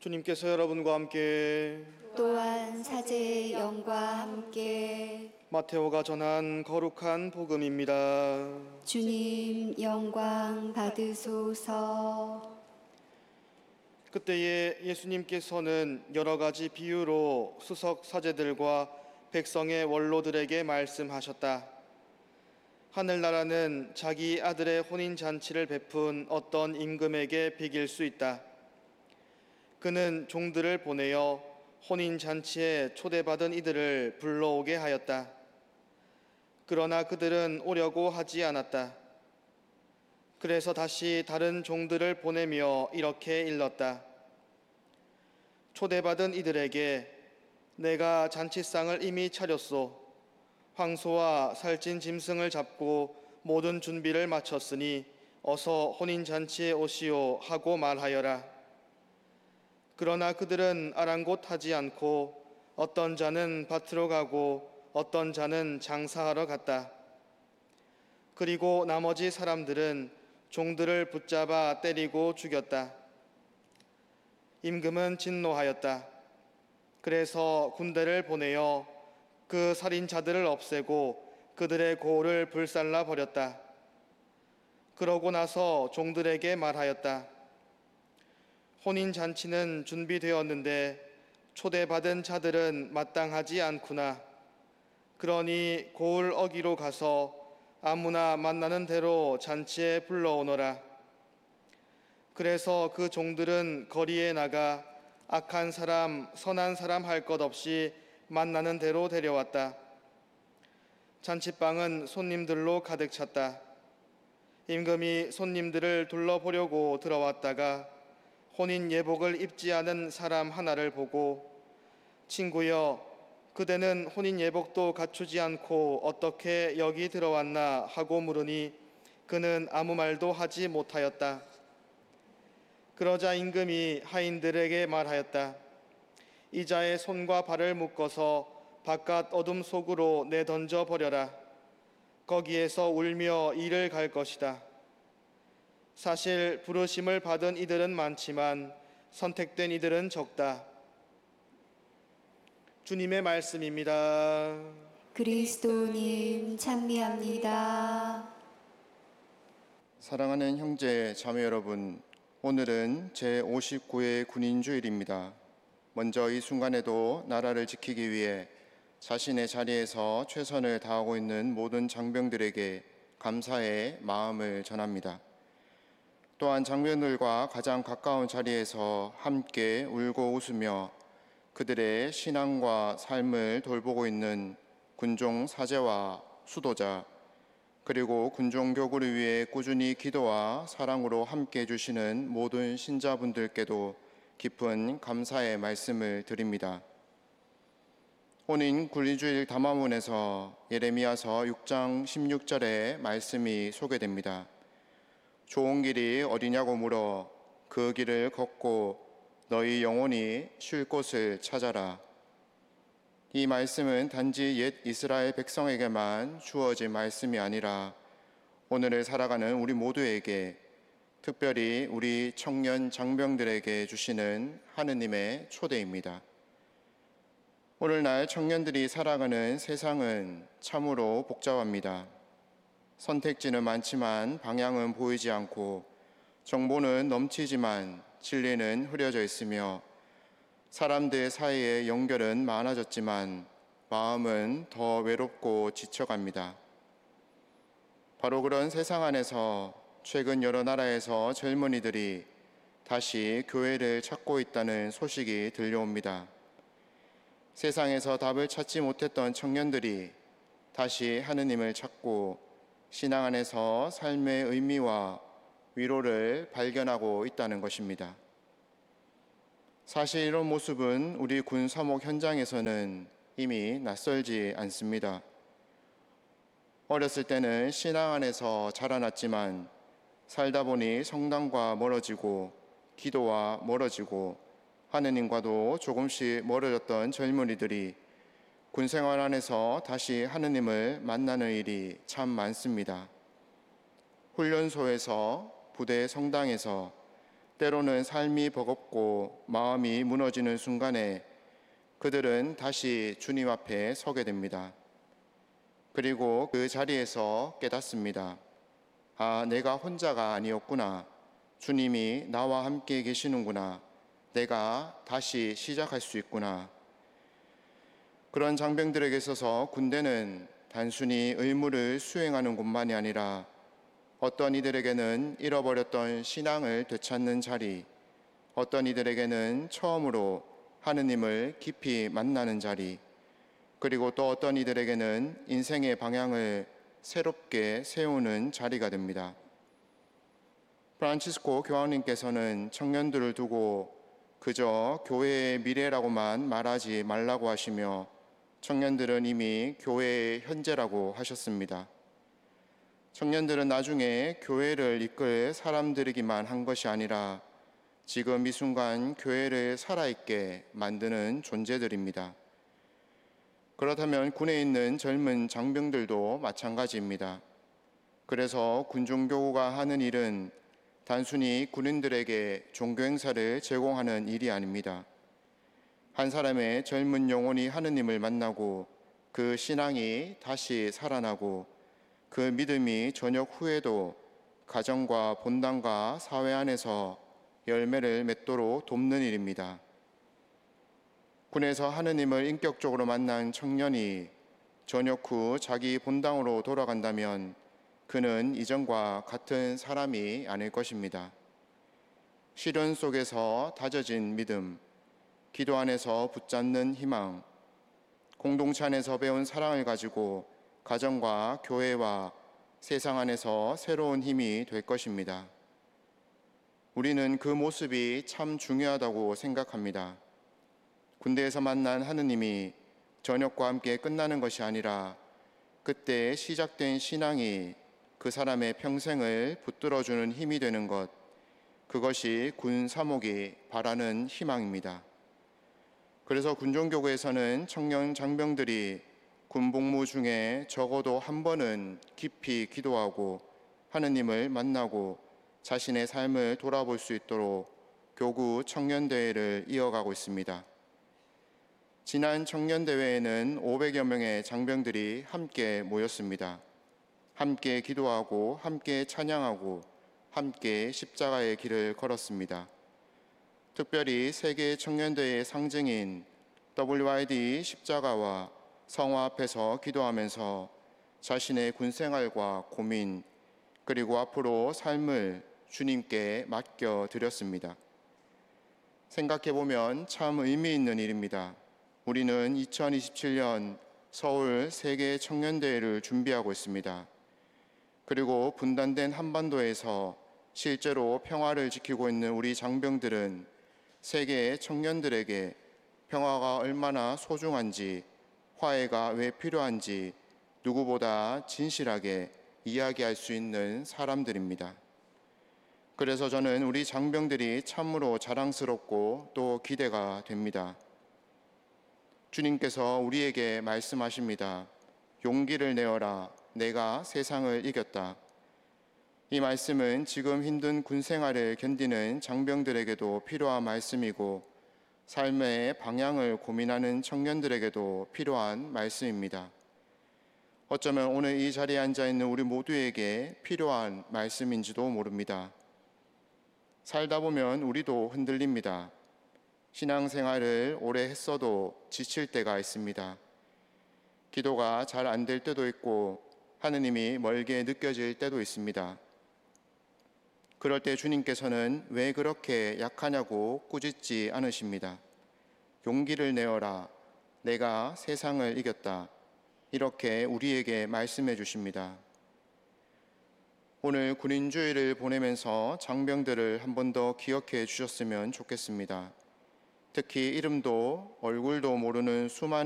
주님께서 여러분과 함께 또한 사제의 영과 함께 마테오가 전한 거룩한 복음입니다. 주님 영광 받으소서. 그때에 예수님께서는 여러 가지 비유로 수석 사제들과 백성의 원로들에게 말씀하셨다. 하늘나라는 자기 아들의 혼인잔치를 베푼 어떤 임금에게 비길 수 있다. 그는 종들을 보내어 혼인잔치에 초대받은 이들을 불러오게 하였다. 그러나 그들은 오려고 하지 않았다. 그래서 다시 다른 종들을 보내며 이렇게 일렀다. 초대받은 이들에게 내가 잔치상을 이미 차렸소. 황소와 살찐 짐승을 잡고 모든 준비를 마쳤으니 어서 혼인잔치에 오시오 하고 말하여라. 그러나 그들은 아랑곳하지 않고 어떤 자는 밭으로 가고 어떤 자는 장사하러 갔다. 그리고 나머지 사람들은 종들을 붙잡아 때리고 죽였다. 임금은 진노하였다. 그래서 군대를 보내어 그 살인자들을 없애고 그들의 고을을 불살라 버렸다. 그러고 나서 종들에게 말하였다. 혼인잔치는 준비되었는데 초대받은 자들은 마땅하지 않구나. 그러니 고을 어기로 가서 아무나 만나는 대로 잔치에 불러오너라. 그래서 그 종들은 거리에 나가 악한 사람, 선한 사람 할 것 없이 만나는 대로 데려왔다. 잔치방은 손님들로 가득 찼다. 임금이 손님들을 둘러보려고 들어왔다가 혼인 예복을 입지 않은 사람 하나를 보고 친구여, 그대는 혼인 예복도 갖추지 않고 어떻게 여기 들어왔나 하고 물으니 그는 아무 말도 하지 못하였다. 그러자 임금이 하인들에게 말하였다. 이자의 손과 발을 묶어서 바깥 어둠 속으로 내던져 버려라. 거기에서 울며 이를 갈 것이다. 사실 부르심을 받은 이들은 많지만 선택된 이들은 적다. 주님의 말씀입니다. 그리스도님 찬미합니다. 사랑하는 형제 자매 여러분, 오늘은 제59회 군인주일입니다. 먼저 이 순간에도 나라를 지키기 위해 자신의 자리에서 최선을 다하고 있는 모든 장병들에게 감사의 마음을 전합니다. 또한 장병들과 가장 가까운 자리에서 함께 울고 웃으며 그들의 신앙과 삶을 돌보고 있는 군종 사제와 수도자, 그리고 군종 교구를 위해 꾸준히 기도와 사랑으로 함께 해주시는 모든 신자분들께도 깊은 감사의 말씀을 드립니다. 혼인 군인주일 담화문에서 예레미야서 6장 16절의 말씀이 소개됩니다. 좋은 길이 어디냐고 물어 그 길을 걷고 너희 영혼이 쉴 곳을 찾아라. 이 말씀은 단지 옛 이스라엘 백성에게만 주어진 말씀이 아니라 오늘을 살아가는 우리 모두에게, 특별히 우리 청년 장병들에게 주시는 하느님의 초대입니다. 오늘날 청년들이 살아가는 세상은 참으로 복잡합니다. 선택지는 많지만 방향은 보이지 않고, 정보는 넘치지만 진리는 흐려져 있으며, 사람들 사이의 연결은 많아졌지만 마음은 더 외롭고 지쳐갑니다. 바로 그런 세상 안에서 최근 여러 나라에서 젊은이들이 다시 교회를 찾고 있다는 소식이 들려옵니다. 세상에서 답을 찾지 못했던 청년들이 다시 하느님을 찾고 신앙 안에서 삶의 의미와 위로를 발견하고 있다는 것입니다. 사실 이런 모습은 우리 군 사목 현장에서는 이미 낯설지 않습니다. 어렸을 때는 신앙 안에서 자라났지만 살다 보니 성당과 멀어지고 기도와 멀어지고 하느님과도 조금씩 멀어졌던 젊은이들이 군 생활 안에서 다시 하느님을 만나는 일이 참 많습니다. 훈련소에서, 부대 성당에서, 때로는 삶이 버겁고 마음이 무너지는 순간에 그들은 다시 주님 앞에 서게 됩니다. 그리고 그 자리에서 깨닫습니다. 아, 내가 혼자가 아니었구나. 주님이 나와 함께 계시는구나. 내가 다시 시작할 수 있구나. 그런 장병들에게 있어서 군대는 단순히 의무를 수행하는 곳만이 아니라 어떤 이들에게는 잃어버렸던 신앙을 되찾는 자리, 어떤 이들에게는 처음으로 하느님을 깊이 만나는 자리, 그리고 또 어떤 이들에게는 인생의 방향을 새롭게 세우는 자리가 됩니다. 프란치스코 교황님께서는 청년들을 두고 그저 교회의 미래라고만 말하지 말라고 하시며 청년들은 이미 교회의 현재라고 하셨습니다. 청년들은 나중에 교회를 이끌 사람들이기만 한 것이 아니라 지금 이 순간 교회를 살아있게 만드는 존재들입니다. 그렇다면 군에 있는 젊은 장병들도 마찬가지입니다. 그래서 군중교구가 하는 일은 단순히 군인들에게 종교 행사를 제공하는 일이 아닙니다. 한 사람의 젊은 영혼이 하느님을 만나고 그 신앙이 다시 살아나고 그 믿음이 저녁 후에도 가정과 본당과 사회 안에서 열매를 맺도록 돕는 일입니다. 군에서 하느님을 인격적으로 만난 청년이 저녁 후 자기 본당으로 돌아간다면 그는 이전과 같은 사람이 아닐 것입니다. 시련 속에서 다져진 믿음, 기도 안에서 붙잡는 희망, 공동체 안에서 배운 사랑을 가지고 가정과 교회와 세상 안에서 새로운 힘이 될 것입니다. 우리는 그 모습이 참 중요하다고 생각합니다. 군대에서 만난 하느님이 저녁과 함께 끝나는 것이 아니라 그때 시작된 신앙이 그 사람의 평생을 붙들어주는 힘이 되는 것, 그것이 군 사목이 바라는 희망입니다. 그래서 군종교구에서는 청년 장병들이 군복무 중에 적어도 한 번은 깊이 기도하고 하느님을 만나고 자신의 삶을 돌아볼 수 있도록 교구 청년대회를 이어가고 있습니다. 지난 청년대회에는 500여 명의 장병들이 함께 모였습니다. 함께 기도하고 함께 찬양하고 함께 십자가의 길을 걸었습니다. 특별히 세계 청년대회의 상징인 WID 십자가와 성화 앞에서 기도하면서 자신의 군생활과 고민 그리고 앞으로 삶을 주님께 맡겨드렸습니다. 생각해보면 참 의미 있는 일입니다. 우리는 2027년 서울 세계 청년대회를 준비하고 있습니다. 그리고 분단된 한반도에서 실제로 평화를 지키고 있는 우리 장병들은 세계의 청년들에게 평화가 얼마나 소중한지, 화해가 왜 필요한지 누구보다 진실하게 이야기할 수 있는 사람들입니다. 그래서 저는 우리 장병들이 참으로 자랑스럽고 또 기대가 됩니다. 주님께서 우리에게 말씀하십니다. 용기를 내어라. 내가 세상을 이겼다. 이 말씀은 지금 힘든 군 생활을 견디는 장병들에게도 필요한 말씀이고 삶의 방향을 고민하는 청년들에게도 필요한 말씀입니다. 어쩌면 오늘 이 자리에 앉아 있는 우리 모두에게 필요한 말씀인지도 모릅니다. 살다 보면 우리도 흔들립니다. 신앙생활을 오래 했어도 지칠 때가 있습니다. 기도가 잘 안 될 때도 있고 하느님이 멀게 느껴질 때도 있습니다. 그럴 때 주님께서는 왜 그렇게 약하냐고 꾸짖지 않으십니다. 용기를 내어라. 내가 세상을 이겼다. 이렇게 우리에게 말씀해 주십니다. 오늘 군인주의를 보내면서 장병들을 한 번 더 기억해 주셨으면 좋겠습니다. 특히 이름도 얼굴도 모르는 수많은